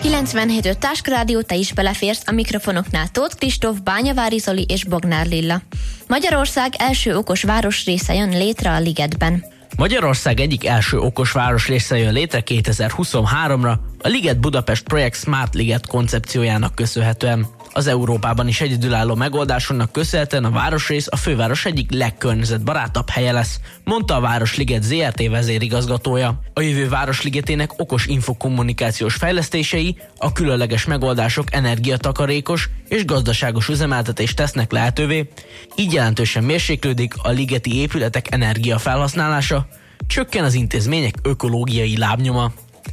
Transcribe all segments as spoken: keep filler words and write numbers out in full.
kilencvenhét öt Táskarádió, te is beleférsz, a mikrofonoknál Tóth Kristóf, Bányavári Zoli és Bognár Lilla. Magyarország első okos városrésze jön létre a Ligetben. Magyarország egyik első okos városrésze jön létre kétezer-huszonháromra, a Liget Budapest projekt Smart Liget koncepciójának köszönhetően. Az Európában is egyedülálló megoldásonnak köszönhetően a városrész a főváros egyik legkörnyezetbarátabb helye lesz, mondta a Városliget zé er té vezérigazgatója. A jövő Városligetének okos infokommunikációs fejlesztései, a különleges megoldások energiatakarékos és gazdaságos üzemeltetést tesznek lehetővé, így jelentősen mérséklődik a ligeti épületek energiafelhasználása, csökken az intézmények ökológiai lábnyoma.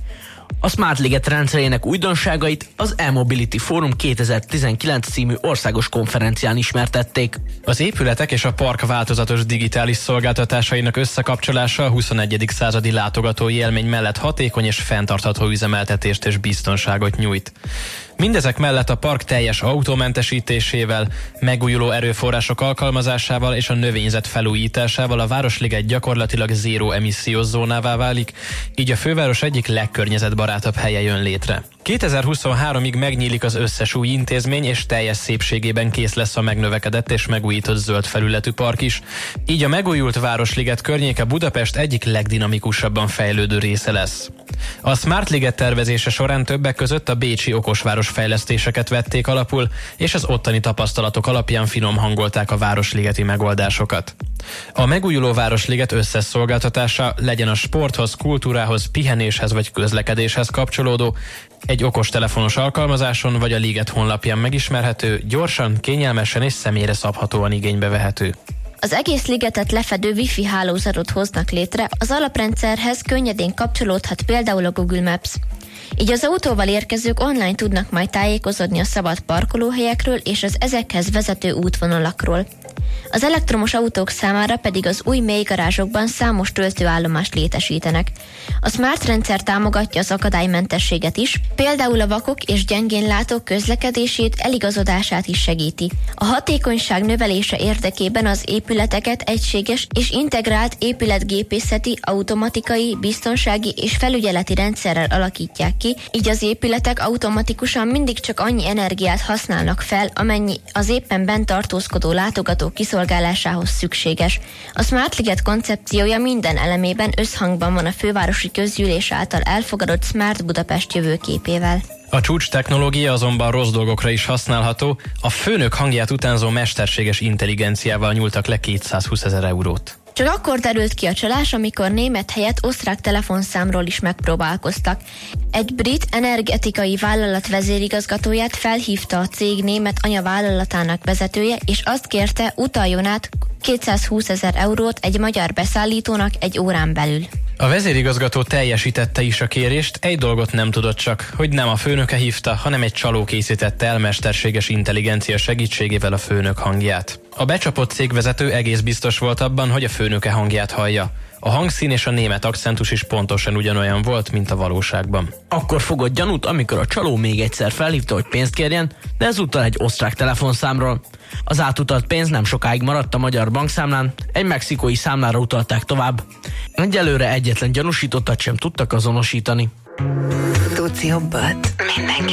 A Smart Liget rendszerének újdonságait az E-Mobility Forum kétezer-tizenkilenc című országos konferencián ismertették. Az épületek és a park változatos digitális szolgáltatásainak összekapcsolása a huszonegyedik századi látogatói élmény mellett hatékony és fenntartható üzemeltetést és biztonságot nyújt. Mindezek mellett a park teljes autómentesítésével, megújuló erőforrások alkalmazásával és a növényzet felújításával a Városliget gyakorlatilag zéró emissziós zónává válik, így a főváros egyik legkörnyezetbarátabb helye jön létre. kétezer-huszonháromig megnyílik az összes új intézmény, és teljes szépségében kész lesz a megnövekedett és megújított zöld felületű park is. Így a megújult Városliget környéke Budapest egyik legdinamikusabban fejlődő része lesz. A Smart Liget tervezése során többek között a bécsi okosváros fejlesztéseket vették alapul, és az ottani tapasztalatok alapján finom hangolták a városligeti megoldásokat. A megújuló Városliget összes szolgáltatása, legyen a sporthoz, kultúrához, pihenéshez vagy közlekedéshez kapcsolódó, egy okostelefonos alkalmazáson vagy a Liget honlapján megismerhető, gyorsan, kényelmesen és személyre szabhatóan igénybe vehető. Az egész ligetet lefedő wifi hálózatot hoznak létre, az alaprendszerhez könnyedén kapcsolódhat például a Google Maps. Így az autóval érkezők online tudnak majd tájékozódni a szabad parkolóhelyekről és az ezekhez vezető útvonalakról. Az elektromos autók számára pedig az új mélygarázsokban számos töltőállomást létesítenek. A Smart rendszer támogatja az akadálymentességet is, például a vakok és gyengénlátók közlekedését, eligazodását is segíti. A hatékonyság növelése érdekében az épületeket egységes és integrált épületgépészeti, automatikai, biztonsági és felügyeleti rendszerrel alakítják ki, így az épületek automatikusan mindig csak annyi energiát használnak fel, amennyi az éppen bent tartózkodó látogató kiszolgálásához szükséges. A Smart Liget koncepciója minden elemében összhangban van a fővárosi közgyűlés által elfogadott Smart Budapest jövőképével. A csúcs technológia azonban rossz dolgokra is használható, a főnök hangját utánzó mesterséges intelligenciával nyúltak le kétszázhúszezer eurót. Csak akkor derült ki a csalás, amikor német helyett osztrák telefonszámról is megpróbálkoztak. Egy brit energetikai vállalat vezérigazgatóját felhívta a cég német anyavállalatának vezetője, és azt kérte, utaljon át kétszázhúszezer eurót egy magyar beszállítónak egy órán belül. A vezérigazgató teljesítette is a kérést, egy dolgot nem tudott csak, hogy nem a főnöke hívta, hanem egy csaló készítette el mesterséges intelligencia segítségével a főnök hangját. A becsapott cégvezető egész biztos volt abban, hogy a főnöke hangját hallja. A hangszín és a német akcentus is pontosan ugyanolyan volt, mint a valóságban. Akkor fogott gyanút, amikor a csaló még egyszer felhívta, hogy pénzt kérjen, de ezúttal egy osztrák telefonszámról. Az átutalt pénz nem sokáig maradt a magyar bankszámlán, egy mexikói számlára utalták tovább. Egyelőre egyetlen gyanúsítottat sem tudtak azonosítani. Tudsz jobbat? Mindenki